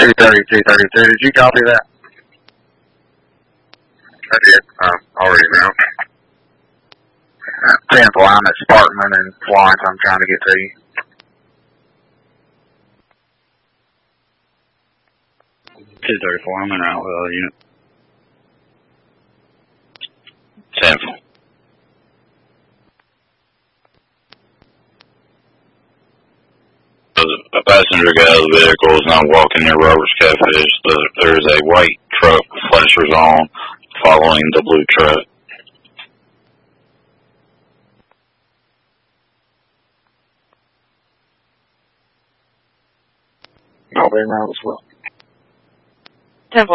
232. Did you copy that? I did. I'll read it now. 10th line at Sparkman and Florence. I'm trying to get to you. 234. I'm in route with other unit. 10th. A passenger got out of the vehicle is now walking near Robert's Catfish. There is a white truck with flashers on following the blue truck. I'll be around as well. 10-4.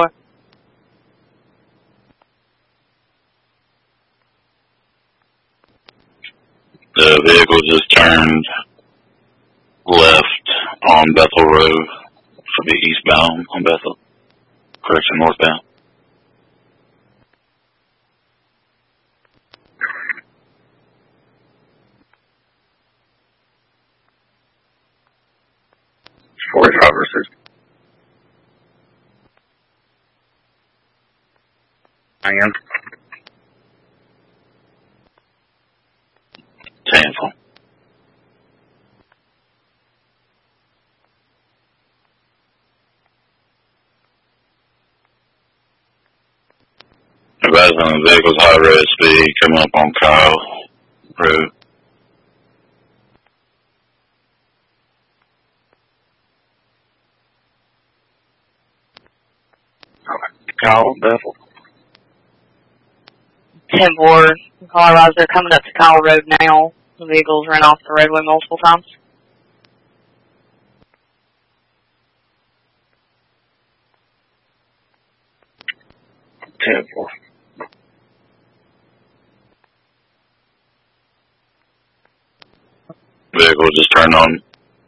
The vehicle just turned left on Bethel Road. Should be eastbound on Bethel. Correction, northbound. Roberts. I am. 10-4. Advising on the vehicle's high road speed coming up on Kyle Road. Kyle, Bethel. 10-4. Colorado, they're coming up to Kyle Road now. The vehicles ran off the roadway multiple times. Vehicle just turned on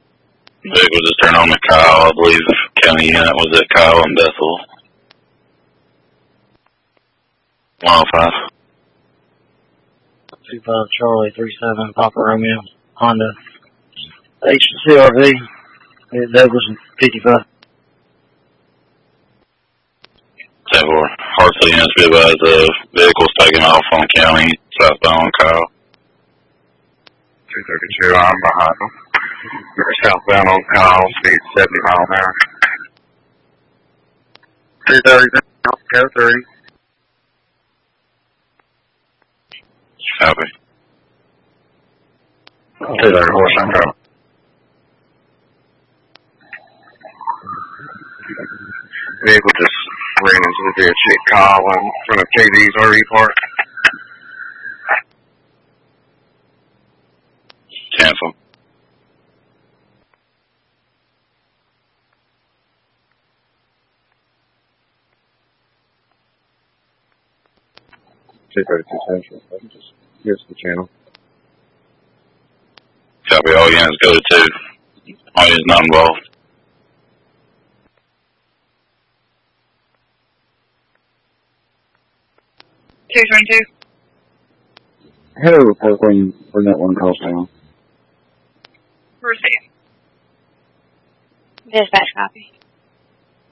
to Kyle. I believe county unit was at Kyle and Bethel. 105. 25 Charlie 37 Papa Romeo Honda HCRV Douglas 55. 10-4. Hartsey units be advised the vehicle's taking off on county southbound on Kyle. 232, I'm behind them. They're southbound on Kyle, speed 70 miles an hour. 230, go 3. Copy. 234, Central. Vehicle just ran into the ditch at Kyle in front of KD's RV park. 10-4. Central. Here's the channel. Copy. All units go to 2. All units not involved. Hello, report when that one calls down. Received. Dispatch copy.